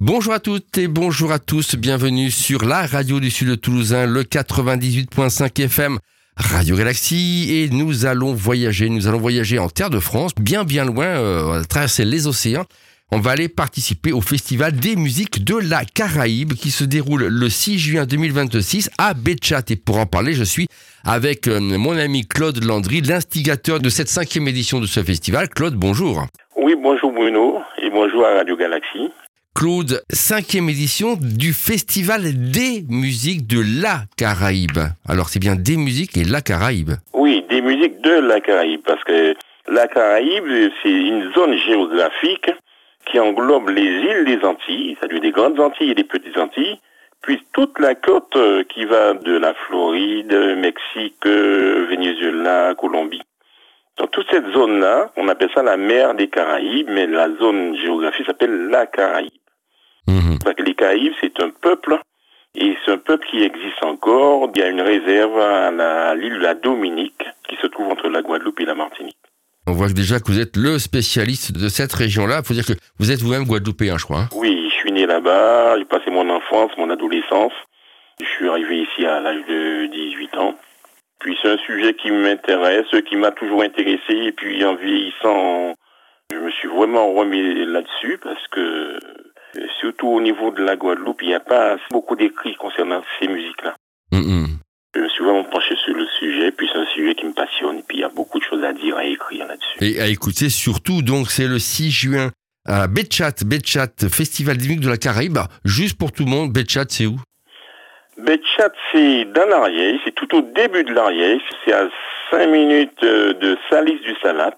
Bonjour à toutes et bonjour à tous, bienvenue sur la radio du Sud Toulousain, le 98.5 FM, Radio Galaxie, et nous allons voyager en terre de France, bien loin, on va traverser les océans. On va aller participer au Festival des musiques de la Caraïbe qui se déroule le 6 juin 2026 à Béchat. Et pour en parler, je suis avec mon ami Claude Landry, l'instigateur de cette 5e édition de ce festival. Claude, bonjour. Oui, bonjour Bruno et bonjour à Radio Galaxie. Claude, 5e édition du Festival des musiques de la Caraïbe. Alors c'est bien des musiques et la Caraïbe. Oui, des musiques de la Caraïbe, parce que la Caraïbe, c'est une zone géographique qui englobe les îles des Antilles, c'est-à-dire des grandes Antilles et des petites Antilles, puis toute la côte qui va de la Floride, Mexique, Venezuela, Colombie. Dans toute cette zone-là, on appelle ça la mer des Caraïbes, mais la zone géographique s'appelle la Caraïbe. Parce que les Caraïbes, c'est un peuple, et c'est un peuple qui existe encore. Il y a une réserve à l'île de la Dominique, qui se trouve entre la Guadeloupe et la Martinique. On voit déjà que vous êtes le spécialiste de cette région-là. Il faut dire que vous êtes vous-même guadeloupéen, je crois. Hein. Oui, je suis né là-bas, j'ai passé mon enfance, mon adolescence. Je suis arrivé ici à l'âge de 18 ans. Puis c'est un sujet qui m'intéresse, qui m'a toujours intéressé. Et puis en vieillissant, je me suis vraiment remis là-dessus parce que, surtout au niveau de la Guadeloupe, il n'y a pas beaucoup d'écrits concernant ces musiques-là. Je me suis vraiment penché sur le sujet, puis c'est un sujet qui me passionne, puis il y a beaucoup de choses à dire, à écrire là-dessus. Et à écouter surtout, donc c'est le 6 juin à Béchat, Festival des musiques de la Caraïbe. Juste pour tout le monde, Béchat, c'est où? Béchat, c'est dans l'Ariège, c'est tout au début de l'Ariège, c'est à 5 minutes de Salis du Salat,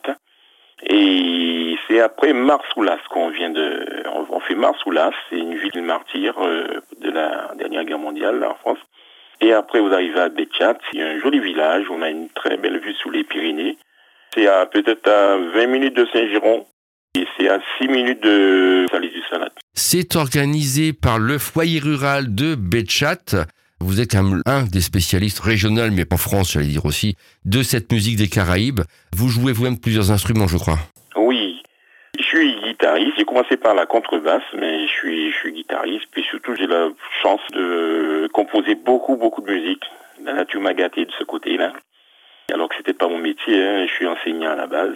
et c'est après Marsoulas qu'on vient de... On fait Marsoulas, c'est une ville martyre de la dernière guerre mondiale là, en France. Et après, vous arrivez à Béchat, c'est un joli village, on a une très belle vue sous les Pyrénées. C'est peut-être à 20 minutes de Saint-Giron et c'est à 6 minutes de Salis du Salat. C'est organisé par le foyer rural de Béchat. Vous êtes un des spécialistes régionaux, mais en France, j'allais dire aussi, de cette musique des Caraïbes. Vous jouez vous-même plusieurs instruments, je crois. Oui, je suis guitariste. J'ai commencé par la contrebasse, mais je suis guitariste. Puis surtout, j'ai la chance de composer beaucoup de musique. La nature m'a gâté de ce côté-là. Alors que c'était pas mon métier, hein. Je suis enseignant à la base.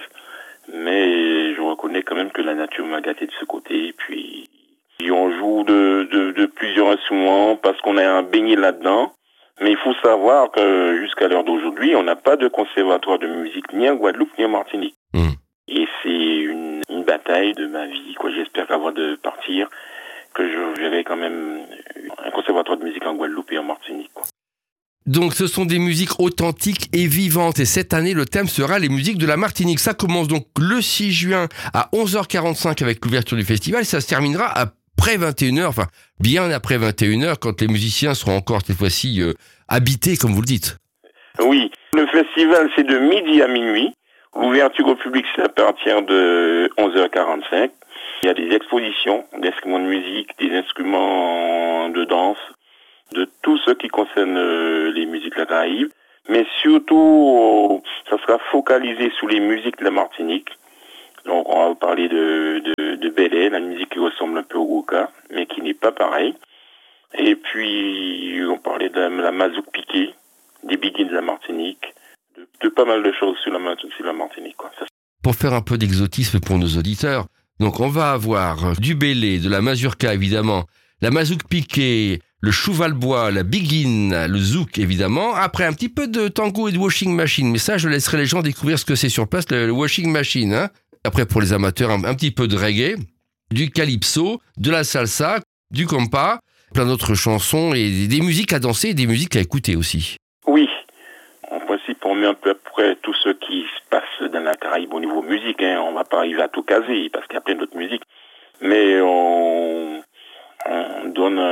Mais je reconnais quand même que la nature m'a gâté de ce côté. Et puis, on joue de plusieurs instruments parce qu'on a baigné là-dedans. Mais il faut savoir que jusqu'à l'heure d'aujourd'hui, on n'a pas de conservatoire de musique ni en Guadeloupe ni en Martinique. Et c'est une bataille de ma vie, quoi. J'espère qu'avant de partir, que je verrai quand même un conservatoire de musique en Guadeloupe et en Martinique, quoi. Donc ce sont des musiques authentiques et vivantes. Et cette année, le thème sera les musiques de la Martinique. Ça commence donc le 6 juin à 11h45 avec l'ouverture du festival. Ça se terminera après 21h, enfin bien après 21h, quand les musiciens seront encore cette fois-ci habités, comme vous le dites. Oui, le festival c'est de midi à minuit. L'ouverture au public, c'est à partir de 11h45. Il y a des expositions d'instruments de musique, des instruments de danse, de tout ce qui concerne les musiques de la Caraïbe. Mais surtout, ça sera focalisé sur les musiques de la Martinique. Donc, on va parler de Belé, la musique qui ressemble un peu au Gouka, mais qui n'est pas pareil. Et puis, on parlait de la mazouk piquée, des biguines de la Martinique, de pas mal de choses sur la Martinique, quoi. Pour faire un peu d'exotisme pour nos auditeurs, donc on va avoir du Belé, de la mazurka évidemment, la mazouk piquée, le chouval-bois, la biguine, le zouk évidemment, après un petit peu de tango et de washing machine, mais ça je laisserai les gens découvrir ce que c'est sur place, le washing machine. Hein. Après pour les amateurs, un petit peu de reggae, du calypso, de la salsa, du compas, plein d'autres chansons et des musiques à danser et des musiques à écouter aussi. Oui. En principe, on met un peu après tout ce qui se passe dans la Caraïbe au niveau musique. Hein. On va pas arriver à tout caser parce qu'il y a plein d'autres musiques. Mais on donne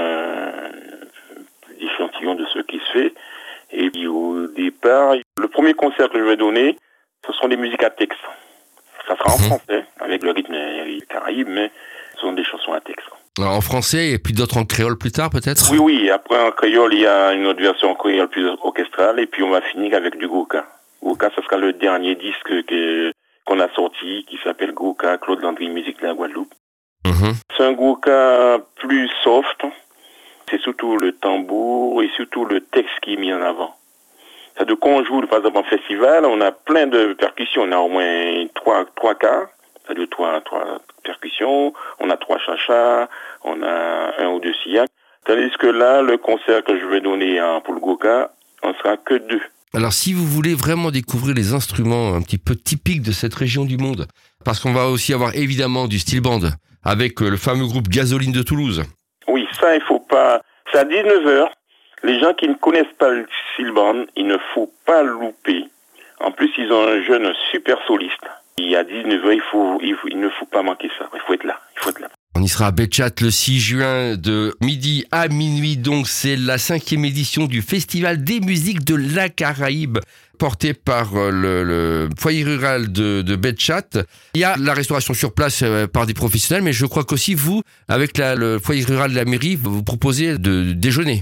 des échantillons de ce qui se fait. Et puis au départ, le premier concert que je vais donner, ce sont des musiques à texte. Ça sera en français, avec le rythme des Caraïbes, mais ce sont des chansons à texte. Alors, en français et puis d'autres en créole plus tard peut-être? Oui. Après en créole, il y a une autre version en créole plus orchestrale et puis on va finir avec du Gouka. Gouka, ce sera le dernier disque qu'on a sorti qui s'appelle Gouka, Claude Landry, musique de la Guadeloupe. C'est un Gouka plus surtout le tambour et surtout le texte qui est mis en avant. C'est-à-dire qu'on joue, par exemple, en festival, on a plein de percussions. On a au moins trois quarts, c'est-à-dire trois percussions. On a 3 chachas, on a 1 ou 2 siacs. Tandis que là, le concert que je vais donner à Poulgoka, on sera que 2. Alors, si vous voulez vraiment découvrir les instruments un petit peu typiques de cette région du monde, parce qu'on va aussi avoir évidemment du steel band, avec le fameux groupe Gasoline de Toulouse. Oui, ça, il faut pas... C'est à 19h. Les gens qui ne connaissent pas le steel band, il ne faut pas louper. En plus, ils ont un jeune super soliste. Il y a 19h, il ne faut pas manquer ça. Il faut être là. On y sera à Betchat le 6 juin de midi à minuit. Donc, c'est la 5e édition du Festival des musiques de la Caraïbe, porté par le foyer rural de Betchat. Il y a la restauration sur place par des professionnels, mais je crois qu'aussi vous, avec le foyer rural de la mairie, vous proposez de déjeuner.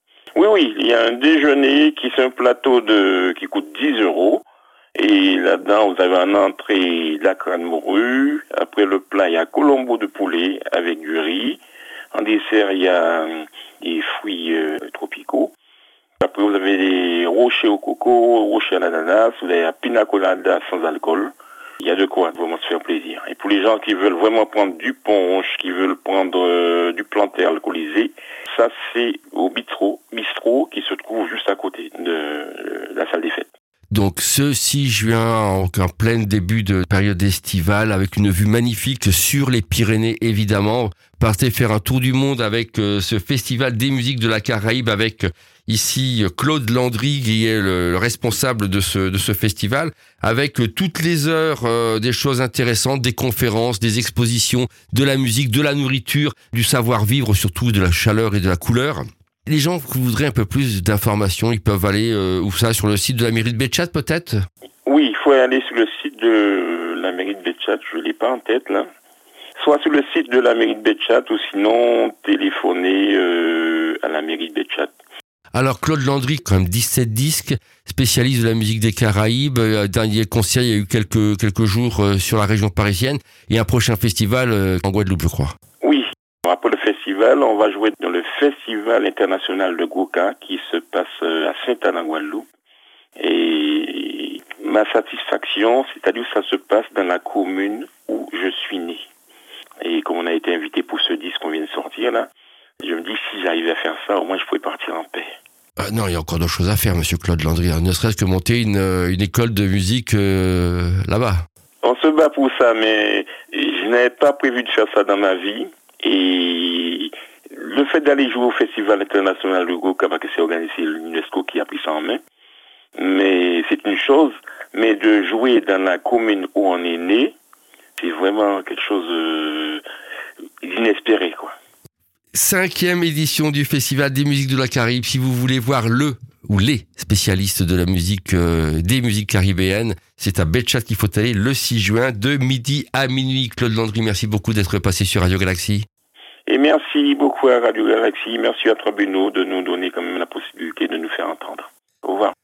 Oui, il y a un déjeuner c'est un plateau qui coûte 10 €. Et là-dedans, vous avez en entrée la crâne morue. Après le plat, il y a colombo de poulet avec du riz. En dessert, il y a des fruits tropicaux. Après, vous avez des rochers au coco, rochers à l'ananas. Vous avez la pina colada sans alcool. Il y a de quoi vraiment se faire plaisir. Et pour les gens qui veulent vraiment prendre du punch, qui veulent prendre du plantain alcoolisé, ça c'est au bistrot qui se trouve juste à côté de la salle des fêtes. Donc ce 6 juin, en plein début de période estivale, avec une vue magnifique sur les Pyrénées évidemment. Partez faire un tour du monde avec ce festival des musiques de la Caraïbe, avec ici Claude Landry qui est le responsable de ce festival, avec toutes les heures des choses intéressantes, des conférences, des expositions, de la musique, de la nourriture, du savoir-vivre, surtout de la chaleur et de la couleur. Les gens qui voudraient un peu plus d'informations, ils peuvent aller sur le site de la mairie de Betchat peut-être ? Oui, il faut aller sur le site de la mairie de Betchat, je ne l'ai pas en tête là. Soit sur le site de la mairie de Betchat ou sinon téléphoner à la mairie de Betchat. Alors Claude Landry, quand même 17 disques, spécialiste de la musique des Caraïbes. Dernier concert, il y a eu quelques jours sur la région parisienne et un prochain festival en Guadeloupe, je crois. Oui. Après le festival, on va jouer dans le Festival international de Goka qui se passe à Sainte-Anne en Guadeloupe. Et ma satisfaction, c'est-à-dire que ça se passe dans la commune où je suis né. Et comme on a été invité pour ce disque qu'on vient de sortir là, je me dis si j'arrivais à faire ça, au moins je pouvais partir en paix. Non, il y a encore d'autres choses à faire, monsieur Claude Landry. Ne serait-ce que monter une école de musique là-bas. On se bat pour ça, mais je n'avais pas prévu de faire ça dans ma vie. Et le fait d'aller jouer au Festival international de Goka, parce que c'est organisé l'UNESCO qui a pris ça en main, mais c'est une chose, mais de jouer dans la commune où on est né, c'est vraiment quelque chose d'inespéré, quoi. 5e édition du Festival des musiques de la Caraïbe. Si vous voulez voir les spécialistes de la musique, des musiques caribéennes, c'est à Betchat qu'il faut aller le 6 juin de midi à minuit. Claude Landry, merci beaucoup d'être passé sur Radio Galaxy. Et merci beaucoup à Radio Galaxy. Merci à toi, Bruno, de nous donner quand même la possibilité de nous faire entendre. Au revoir.